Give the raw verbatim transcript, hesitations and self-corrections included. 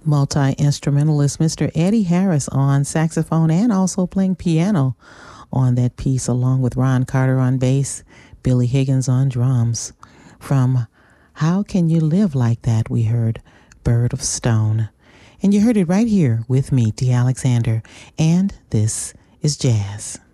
multi-instrumentalist Mister Eddie Harris on saxophone and also playing piano on that piece, along with Ron Carter on bass, Billy Higgins on drums. From How Can You Live Like That, we heard Bird of Stone. And you heard it right here with me, Dee Alexander, and this is Jazz.